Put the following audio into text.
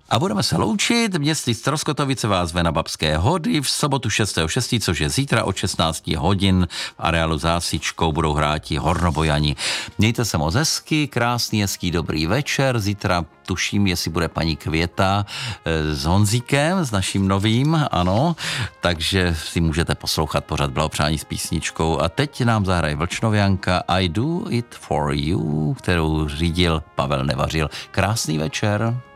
A budeme se loučit. Městí Stroskotovice vás zve na Babské hody v sobotu 6.6., což je zítra od 16 hodin v areálu Zásičkou budou hráti Hornobojani. Mějte se moc hezky, krásný, hezký, dobrý večer. Zítra tuším, jestli bude paní Květa s Honzíkem, s naším novým, ano, takže si můžete poslouchat pořad Blahopřání s písničkou. A teď nám zahraje Vlčnovianka I Do It For You, kterou řídil Pavel Nevařil. Krásný večer.